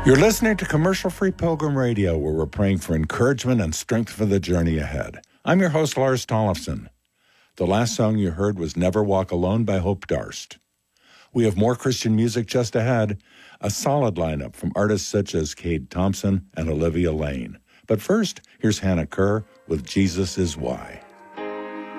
You're listening to Commercial-Free Pilgrim Radio, where we're praying for encouragement and strength for the journey ahead. I'm your host, Lars Tollefson. The last song you heard was Never Walk Alone by Hope Darst. We have more Christian music just ahead, a solid lineup from artists such as Cade Thompson and Olivia Lane. But first, here's Hannah Kerr with Jesus Is Why.